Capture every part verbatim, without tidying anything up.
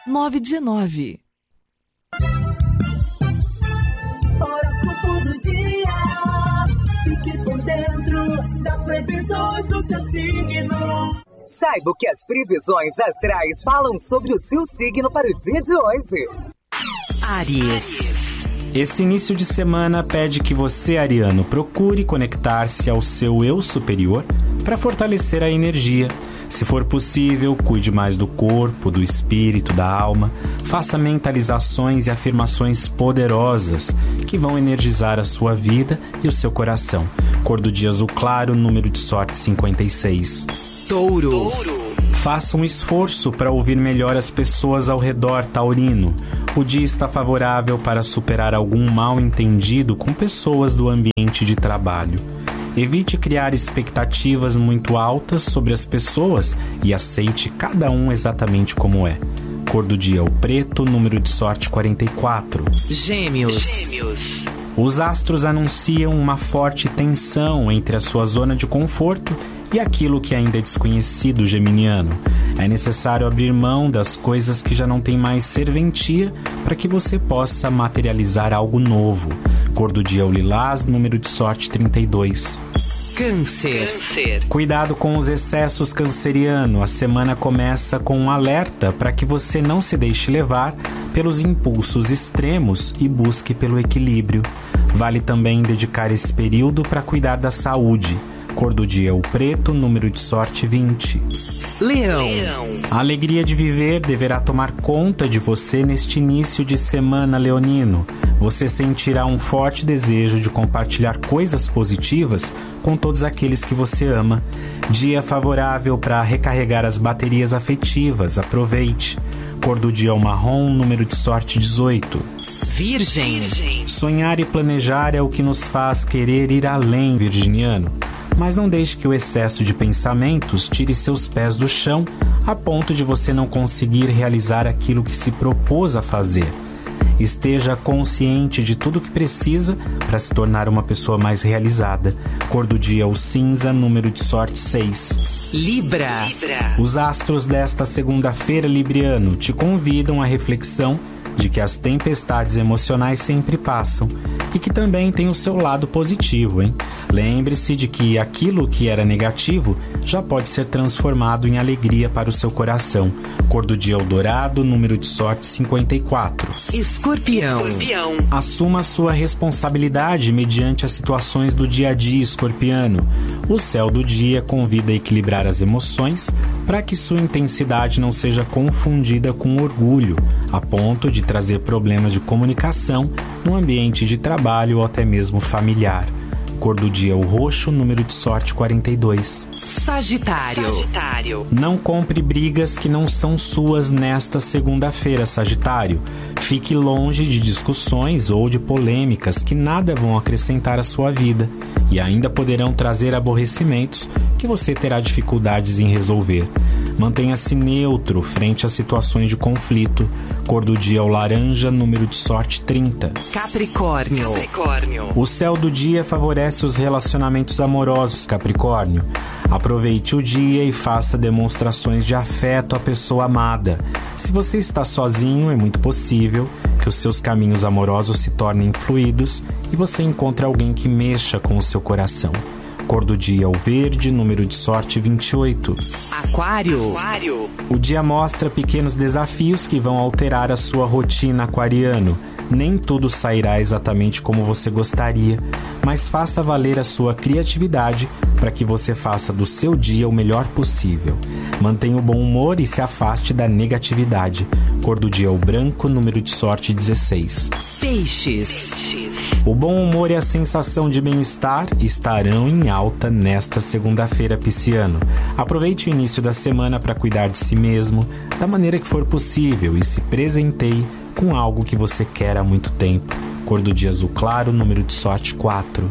nove um nove. Horóscopo do dia. Fique por dentro das previsões do seu signo. Saiba o que as previsões astrais falam sobre o seu signo para o dia de hoje. Áries. Esse início de semana pede que você, ariano, procure conectar-se ao seu eu superior para fortalecer a energia. Se for possível, cuide mais do corpo, do espírito, da alma. Faça mentalizações e afirmações poderosas que vão energizar a sua vida e o seu coração. Cor do dia azul claro, número de sorte cinquenta e seis. Touro. Faça um esforço para ouvir melhor as pessoas ao redor, taurino. O dia está favorável para superar algum mal-entendido com pessoas do ambiente de trabalho. Evite criar expectativas muito altas sobre as pessoas e aceite cada um exatamente como é. Cor do dia o preto, número de sorte quarenta e quatro. Gêmeos. Gêmeos. Os astros anunciam uma forte tensão entre a sua zona de conforto e aquilo que ainda é desconhecido, geminiano. É necessário abrir mão das coisas que já não têm mais serventia para que você possa materializar algo novo. Cor do dia o lilás, número de sorte trinta e dois. Câncer. Câncer. Cuidado com os excessos, canceriano. A semana começa com um alerta para que você não se deixe levar pelos impulsos extremos e busque pelo equilíbrio. Vale também dedicar esse período para cuidar da saúde. Cor do dia o preto, número de sorte vinte. Leão. A alegria de viver deverá tomar conta de você neste início de semana, leonino. Você sentirá um forte desejo de compartilhar coisas positivas com todos aqueles que você ama. Dia favorável para recarregar as baterias afetivas. Aproveite. Cor do dia o marrom, número de sorte dezoito. Virgem. Sonhar e planejar é o que nos faz querer ir além, virginiano. Mas não deixe que o excesso de pensamentos tire seus pés do chão a ponto de você não conseguir realizar aquilo que se propôs a fazer. Esteja consciente de tudo o que precisa para se tornar uma pessoa mais realizada. Cor do dia o cinza, número de sorte seis. Libra. Libra. Os astros desta segunda-feira, libriano, te convidam à reflexão de que as tempestades emocionais sempre passam e que também tem o seu lado positivo, hein? Lembre-se de que aquilo que era negativo já pode ser transformado em alegria para o seu coração. Cor do dia o dourado, número de sorte cinquenta e quatro. Escorpião. Escorpião. Assuma sua responsabilidade mediante as situações do dia a dia, escorpiano. O céu do dia convida a equilibrar as emoções para que sua intensidade não seja confundida com orgulho, a ponto de trazer problemas de comunicação no ambiente de trabalho ou até mesmo familiar. Cor do dia o roxo, número de sorte quarenta e dois. Sagitário. Sagitário. Não compre brigas que não são suas nesta segunda-feira, Sagitário. Fique longe de discussões ou de polêmicas que nada vão acrescentar à sua vida e ainda poderão trazer aborrecimentos que você terá dificuldades em resolver. Mantenha-se neutro frente a situações de conflito. Cor do dia o laranja, número de sorte trinta. Capricórnio. Capricórnio. O céu do dia favorece os relacionamentos amorosos, Capricórnio. Aproveite o dia e faça demonstrações de afeto à pessoa amada. Se você está sozinho, é muito possível que os seus caminhos amorosos se tornem fluidos e você encontre alguém que mexa com o seu coração. Cor do dia o verde, número de sorte vinte e oito. Aquário. Aquário. O dia mostra pequenos desafios que vão alterar a sua rotina, aquariano. Nem tudo sairá exatamente como você gostaria, mas faça valer a sua criatividade para que você faça do seu dia o melhor possível. Mantenha o bom humor e se afaste da negatividade. Cor do dia o branco, número de sorte dezesseis. Peixes. O bom humor e a sensação de bem-estar estarão em alta nesta segunda-feira, pisciano. Aproveite o início da semana para cuidar de si mesmo, da maneira que for possível, e se presenteie com algo que você quer há muito tempo. Cor do dia azul claro, número de sorte quatro.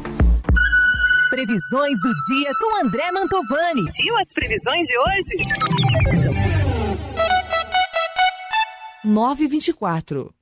Previsões do dia com André Mantovani. E as previsões de hoje? nove e vinte e quatro.